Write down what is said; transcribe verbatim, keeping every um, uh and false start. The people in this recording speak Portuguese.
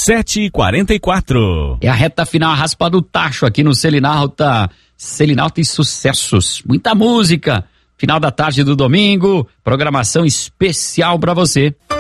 sete e quarenta e quatro. É a reta final, a raspa do tacho aqui no Selinalta. Selinalta e sucessos. Muita música. Final da tarde do domingo. Programação especial pra você.